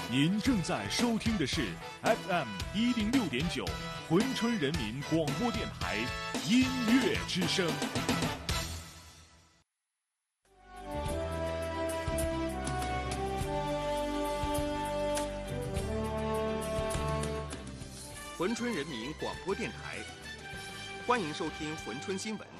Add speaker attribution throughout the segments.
Speaker 1: 您正在收听的是 FM 106.9珲春人民广播电台音乐之声。
Speaker 2: 珲春人民广播电台，欢迎收听珲春新闻。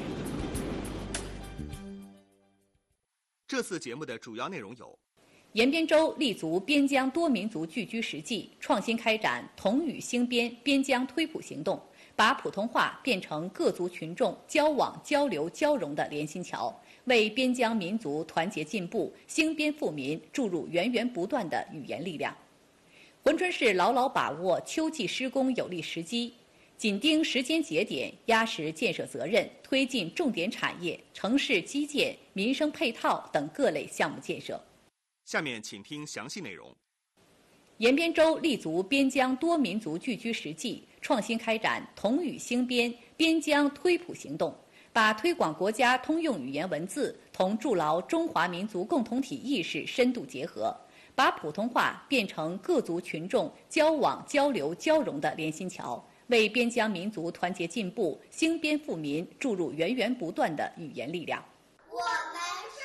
Speaker 2: 这次节目的主要内容有：
Speaker 3: 延边州立足边疆多民族聚居实际，创新开展同语兴边边疆推普行动，把普通话变成各族群众交往交流交融的联心桥，为边疆民族团结进步、兴边富民注入源源不断的语言力量。珲春市牢牢把握秋季施工有利时机，紧盯时间节点，压实建设责任，推进重点产业、城市基建、民生配套等各类项目建设。
Speaker 2: 下面请听详细内容。
Speaker 3: 延边州立足边疆多民族聚居实际，创新开展同语兴边边疆推普行动，把推广国家通用语言文字同筑牢中华民族共同体意识深度结合，把普通话变成各族群众交往交流交融的联心桥，为边疆民族团结进步、兴边富民注入源源不断的语言力量。
Speaker 4: 我们是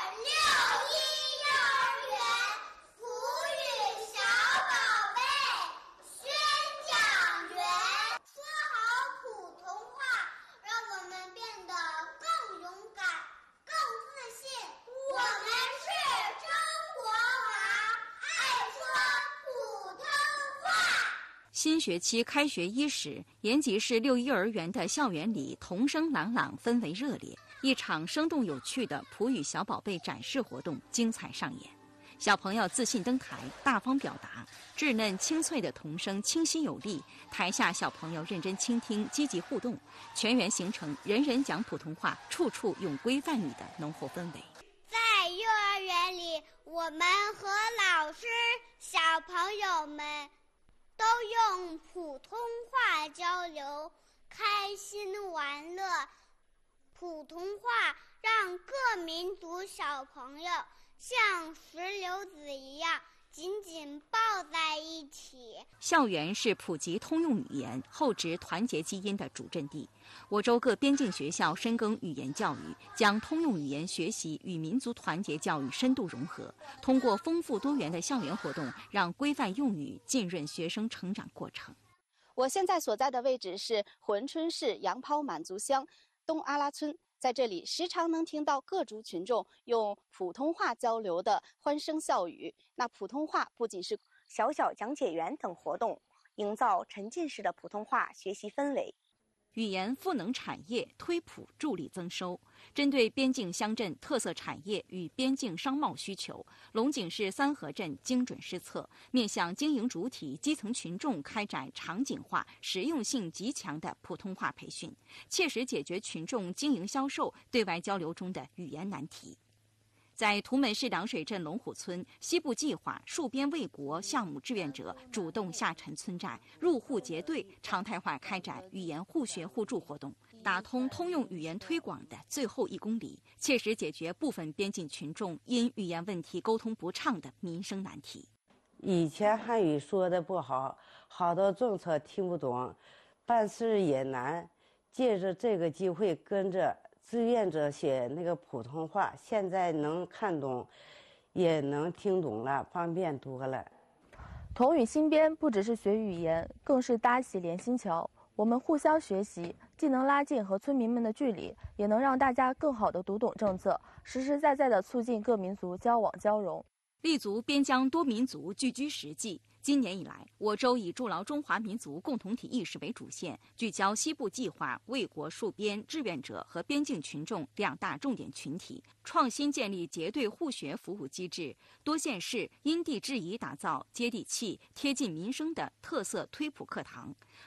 Speaker 4: 6·1幼儿园普语小宝贝宣讲员，说好普通话，让我们变得更勇敢、更自信。我们是中国娃，爱说普通话。
Speaker 5: 新学期开学伊始，延吉市6·1幼儿园的校园里童声朗朗，氛围热烈。一场生动有趣的普语小宝贝展示活动精彩上演，小朋友自信登台，大方表达，稚嫩清脆的童声清晰有力，台下小朋友认真倾听，积极互动，全员形成人人讲普通话，处处用规范语的浓厚氛围。
Speaker 4: 在幼儿园里，我们和老师、小朋友们都用普通话交流，开心玩乐。普通话让各民族小朋友像石榴籽一样紧紧抱在一起。
Speaker 5: 校园是普及通用语言、厚植团结基因的主阵地。我州各边境学校深耕语言教育，将通用语言学习与民族团结教育深度融合，通过丰富多元的校园活动，让规范用语浸润学生成长过程。
Speaker 6: 我现在所在的位置是珲春市杨抛满族乡东阿拉村，在这里时常能听到各族群众用普通话交流的欢声笑语。那普通话不仅是
Speaker 7: 小小讲解员等活动，营造沉浸式的普通话学习氛围。
Speaker 5: 语言赋能产业，推普助力增收。针对边境乡镇特色产业与边境商贸需求，龙井市三河镇精准施策，面向经营主体、基层群众开展场景化、实用性极强的普通话培训，切实解决群众经营销售、对外交流中的语言难题。在图门市凉水镇龙虎村，西部计划戍边卫国项目志愿者主动下沉村寨，入户结对，常态化开展语言互学互助活动，打通通用语言推广的最后1公里，切实解决部分边境群众因语言问题沟通不畅的民生难题。
Speaker 8: 以前汉语说的不好，好多政策听不懂，办事也难，借着这个机会跟着志愿者写那个普通话，现在能看懂也能听懂了，方便多了。
Speaker 9: 同语兴边不只是学语言，更是搭起联心桥。我们互相学习，既能拉近和村民们的距离，也能让大家更好地读懂政策，实实在在地促进各民族交往交融。
Speaker 5: 立足边疆多民族聚居实际。今年以来，我州以筑牢中华民族共同体意识为主线，聚焦西部计划、卫国戍边志愿者和边境群众2大重点群体，创新建立结对互学服务机制，多县市因地制宜打造接地气、贴近民生的特色推普课堂，